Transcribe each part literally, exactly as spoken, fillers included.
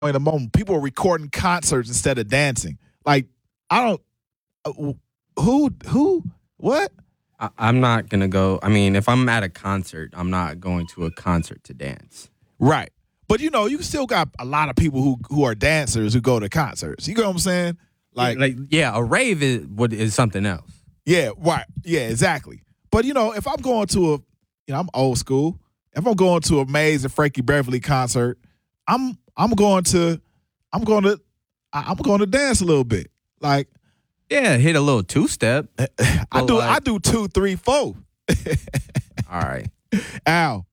in the moment. People are recording concerts instead of dancing. Like, I don't uh, who who what? I, I'm not gonna go. I mean, if I'm at a concert, I'm not going to a concert to dance. Right. But you know, you still got a lot of people who who are dancers who go to concerts. You know what I'm saying? Like, like yeah, a rave is what is something else. Yeah, right. Yeah, exactly. But you know, if I'm going to a, you know, I'm old school. If I'm going to a Maze and Frankie Beverly concert, I'm I'm going to I'm going to I'm going to dance a little bit. Like, yeah, hit a little two step. I do like, I do two, three, four. All right, Al,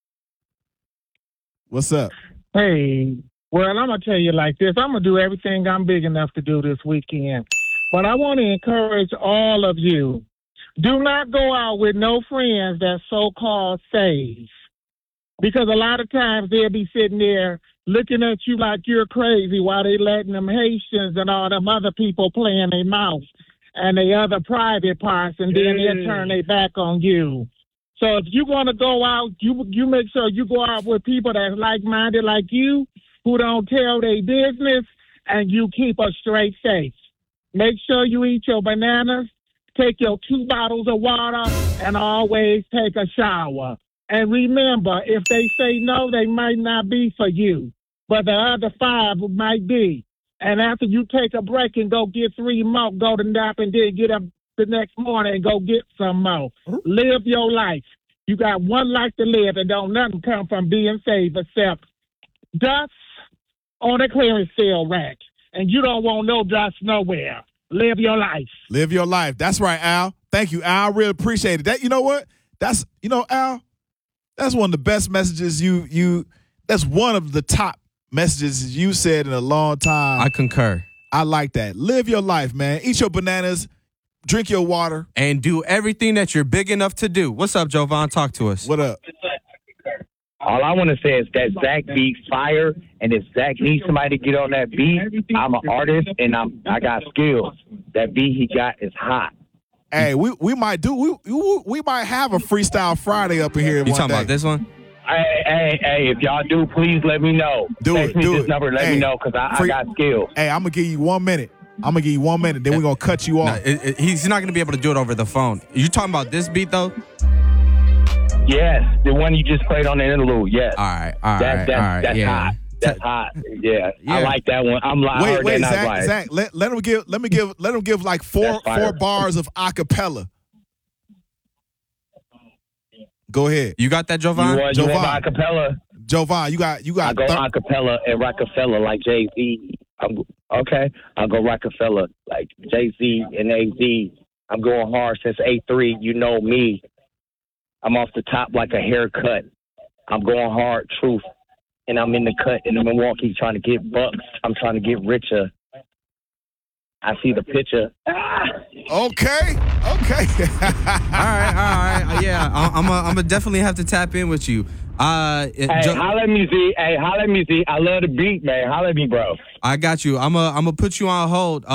what's up? Hey, well, I'm gonna tell you like this. I'm gonna do everything I'm big enough to do this weekend, but I want to encourage all of you. Do not go out with no friends that so-called safe. Because a lot of times they'll be sitting there looking at you like you're crazy while they letting them Haitians and all them other people play in their mouth and they other private parts, and then they'll turn their back on you. So if you want to go out, you you make sure you go out with people that's like-minded like you, who don't tell their business, and you keep a straight face. Make sure you eat your bananas, take your two bottles of water, and always take a shower. And remember, if they say no, they might not be for you, but the other five might be. And after you take a break and go get three more, go to nap and then get up the next morning and go get some more. Mm-hmm. Live your life. You got one life to live, and don't nothing come from being saved except dust on a clearance sale rack. And you don't want no dust nowhere. Live your life. Live your life. That's right, Al. Thank you, Al. I really appreciate it. That, you know what? That's, you know, Al, that's one of the best messages you, you, that's one of the top messages you said in a long time. I concur. I like that. Live your life, man. Eat your bananas, drink your water. And do everything that you're big enough to do. What's up, Jovan? Talk to us. What up? All I want to say is that Zach beat fire, and if Zach needs somebody to get on that beat, I'm an artist, and I'm, I got skills. That beat he got is hot. Hey, we we might do we we, we might have a freestyle Friday up in here. You one talking day. about this one? Hey, hey, hey! If y'all do, please let me know. Do Text it, me do this it. number. Let hey, me know because I, free, I got skills. Hey, I'm gonna give you one minute. I'm gonna give you one minute. Then we're gonna cut you off. No, it, it, he's not gonna be able to do it over the phone. You talking about this beat though? Yes, the one you just played on the interlude. Yes. All right, all that, right, that's, all right. That's yeah. hot. That's hot. Yeah, yeah, I like that one. I'm like, wait, wait, Zach, like, Zach, let let him give. Let me give. Let him give like four four bars of acapella. Go ahead. You got that, Jovan? You want, you Jovan. want acapella? Jovan, you got you got. I go thir- acapella and Rockefeller like Jay Z. I'm okay. I'll go Rockefeller like Jay Z and A Z. I'm going hard since A three. You know me. I'm off the top like a haircut. I'm going hard, truth. And I'm in the cut in the Milwaukee trying to get bucks. I'm trying to get richer. I see the picture. Ah! Okay, okay. all right, all right. Yeah, I'm I'm gonna definitely have to tap in with you. Uh, hey, jo- holla at me, Z. Hey, holla at me, Z. I love the beat, man. Holla at me, bro. I got you. I'm a I'm gonna put you on hold.